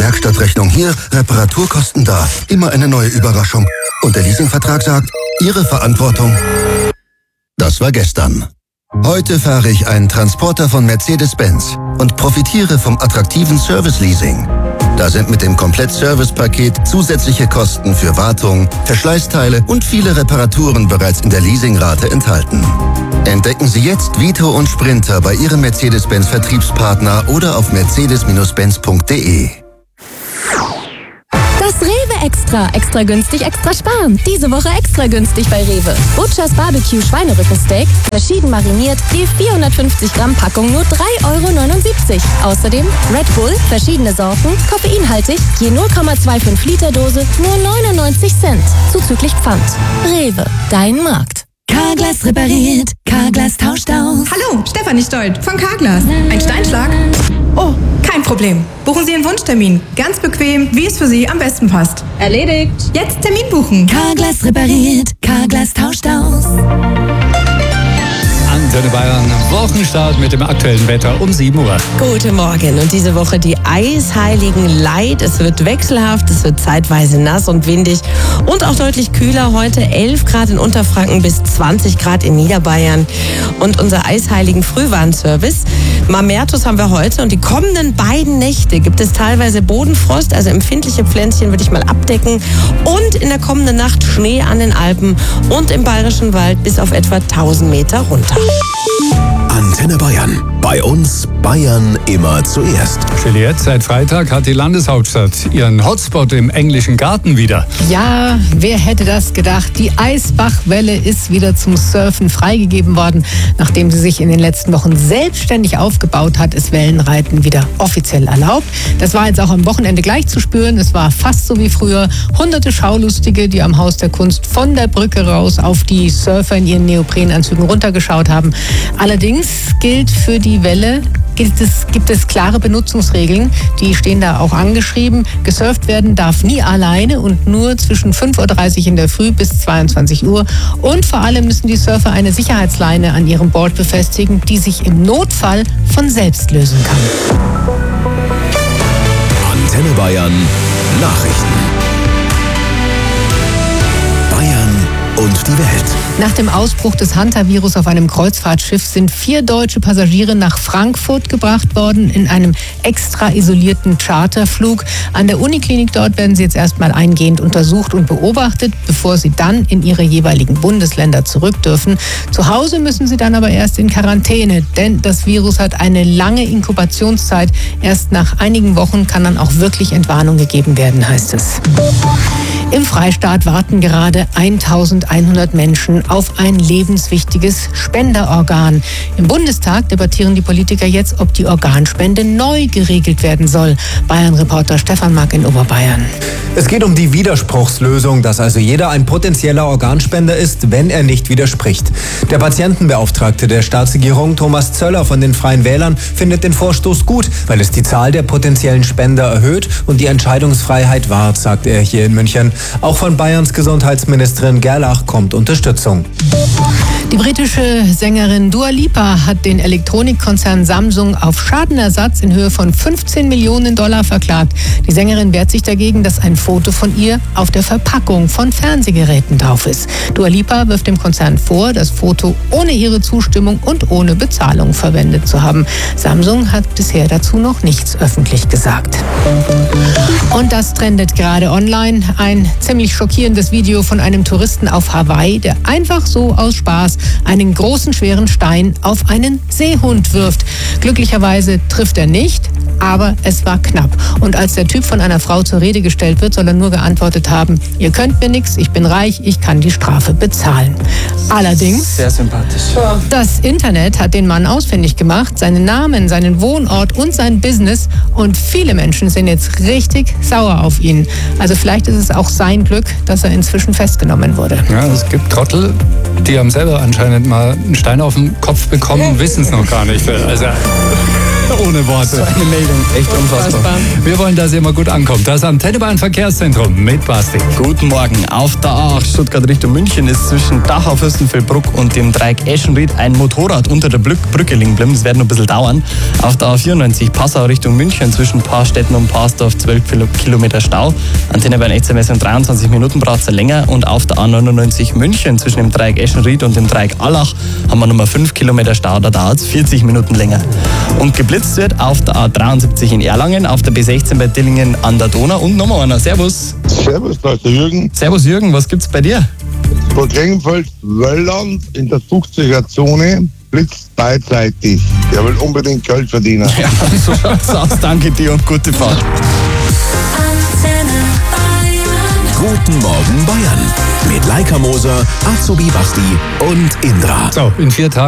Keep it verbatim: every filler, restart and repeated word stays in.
Werkstattrechnung hier, Reparaturkosten da. Immer eine neue Überraschung. Und der Leasingvertrag sagt, Ihre Verantwortung. Das war gestern. Heute fahre ich einen Transporter von Mercedes-Benz und profitiere vom attraktiven Service-Leasing. Da sind mit dem Komplett-Service-Paket zusätzliche Kosten für Wartung, Verschleißteile und viele Reparaturen bereits in der Leasingrate enthalten. Entdecken Sie jetzt Vito und Sprinter bei Ihrem Mercedes-Benz-Vertriebspartner oder auf mercedes benz punkt de. Das Rewe Extra. Extra günstig, extra sparen. Diese Woche extra günstig bei Rewe. Butchers Barbecue Schweinerückensteak, verschieden mariniert, die vierhundertfünfzig Gramm Packung nur drei Euro neunundsiebzig. Außerdem Red Bull, verschiedene Sorten, koffeinhaltig, je null Komma fünfundzwanzig Liter Dose, nur neunundneunzig Cent. Zuzüglich Pfand. Rewe, dein Markt. Carglass repariert, Carglass tauscht aus. Hallo, Stefanie Stolt von Carglass. Ein Steinschlag? Oh, kein Problem. Buchen Sie einen Wunschtermin. Ganz bequem, wie es für Sie am besten passt. Erledigt. Jetzt Termin buchen. Carglass repariert, Carglass tauscht aus. Antenne Bayern, Wochenstart mit dem aktuellen Wetter um sieben Uhr. Guten Morgen und diese Woche die Eisheiligen Light. Es wird wechselhaft, es wird zeitweise nass und windig und auch deutlich kühler. Heute elf Grad in Unterfranken bis zwanzig Grad in Niederbayern. Und unser Eisheiligen Frühwarnservice. Mamertus haben wir heute und die kommenden beiden Nächte gibt es teilweise Bodenfrost, also empfindliche Pflänzchen würde ich mal abdecken. Und in der kommenden Nacht Schnee an den Alpen und im Bayerischen Wald bis auf etwa tausend Meter runter. Antenne Bayern. Bei uns Bayern immer zuerst. Juliette, seit Freitag hat die Landeshauptstadt ihren Hotspot im englischen Garten wieder. Ja, wer hätte das gedacht? Die Eisbachwelle ist wieder zum Surfen freigegeben worden, nachdem sie sich in den letzten Wochen selbstständig aufgebaut hat, ist Wellenreiten wieder offiziell erlaubt. Das war jetzt auch am Wochenende gleich zu spüren. Es war fast so wie früher. Hunderte Schaulustige, die am Haus der Kunst von der Brücke raus auf die Surfer in ihren Neoprenanzügen runtergeschaut haben. Allerdings gilt für die Welle, gibt es, gibt es klare Benutzungsregeln, die stehen da auch angeschrieben. Gesurft werden darf nie alleine und nur zwischen fünf Uhr dreißig in der Früh bis zweiundzwanzig Uhr. Und vor allem müssen die Surfer eine Sicherheitsleine an ihrem Board befestigen, die sich im Notfall von selbst lösen kann. Antenne Bayern Nachrichten. Bayern und die Welt. Nach dem Ausbruch des Hantavirus auf einem Kreuzfahrtschiff sind vier deutsche Passagiere nach Frankfurt gebracht worden in einem extra isolierten Charterflug. An der Uniklinik dort werden sie jetzt erstmal eingehend untersucht und beobachtet, bevor sie dann in ihre jeweiligen Bundesländer zurück dürfen. Zu Hause müssen sie dann aber erst in Quarantäne, denn das Virus hat eine lange Inkubationszeit. Erst nach einigen Wochen kann dann auch wirklich Entwarnung gegeben werden, heißt es. Im Freistaat warten gerade eintausendeinhundert Menschen auf ein lebenswichtiges Spenderorgan. Im Bundestag debattieren die Politiker jetzt, ob die Organspende neu geregelt werden soll. Bayern-Reporter Stefan Mack in Oberbayern. Es geht um die Widerspruchslösung, dass also jeder ein potenzieller Organspender ist, wenn er nicht widerspricht. Der Patientenbeauftragte der Staatsregierung, Thomas Zöller von den Freien Wählern, findet den Vorstoß gut, weil es die Zahl der potenziellen Spender erhöht und die Entscheidungsfreiheit wahrt, sagt er hier in München. Auch von Bayerns Gesundheitsministerin Gerlach kommt Unterstützung. Die britische Sängerin Dua Lipa hat den Elektronikkonzern Samsung auf Schadenersatz in Höhe von fünfzehn Millionen Dollar verklagt. Die Sängerin wehrt sich dagegen, dass ein Foto von ihr auf der Verpackung von Fernsehgeräten drauf ist. Dua Lipa wirft dem Konzern vor, das Foto ohne ihre Zustimmung und ohne Bezahlung verwendet zu haben. Samsung hat bisher dazu noch nichts öffentlich gesagt. Und das trendet gerade online. Ein ziemlich schockierendes Video von einem Touristen auf Hawaii, der einfach so aus Spaß einen großen, schweren Stein auf einen Seehund wirft. Glücklicherweise trifft er nicht, aber es war knapp. Und als der Typ von einer Frau zur Rede gestellt wird, soll er nur geantwortet haben: Ihr könnt mir nichts, ich bin reich, ich kann die Strafe bezahlen. Allerdings, sehr sympathisch. Das Internet hat den Mann ausfindig gemacht, seinen Namen, seinen Wohnort und sein Business, und viele Menschen sind jetzt richtig sauer auf ihn. Also vielleicht ist es auch sein Glück, dass er inzwischen festgenommen wurde. Ja, es gibt Trottel, die haben selber anscheinend mal einen Stein auf den Kopf bekommen, wissen es noch gar nicht. Also Ohne Worte. So eine Meldung, echt unfassbar. Wir wollen, dass ihr mal gut ankommt. Das Antennebahn Verkehrszentrum mit Basti. Guten Morgen. Auf der A acht Stuttgart Richtung München ist zwischen Dachau, Fürstenfeldbruck und dem Dreieck Eschenried ein Motorrad unter der Brücke liegen geblieben. Das wird noch ein bisschen dauern. Auf der A vierundneunzig Passau Richtung München zwischen Paarstetten und Parsdorf zwölf Kilometer Stau. Antennebahn S M S in dreiundzwanzig Minuten braucht es länger. Und auf der A neunundneunzig München zwischen dem Dreieck Eschenried und dem Dreieck Allach haben wir nochmal fünf Kilometer Stau. Da dauert es vierzig Minuten länger. Und geblitzt wird auf der A dreiundsiebzig in Erlangen, auf der B sechzehn bei Dillingen an der Donau und nochmal einer. Servus. Servus, da ist der Jürgen. Servus Jürgen, was gibt's bei dir? Vor Klingenfeld, Wölland in der fünfziger Zone, blitzt beidseitig. Der will unbedingt Geld verdienen. Ja, so schaut's aus. Danke dir und gute Fahrt. Guten Morgen Bayern. Mit Leica Moser, Azubi Basti und Indra. So, in vier Tagen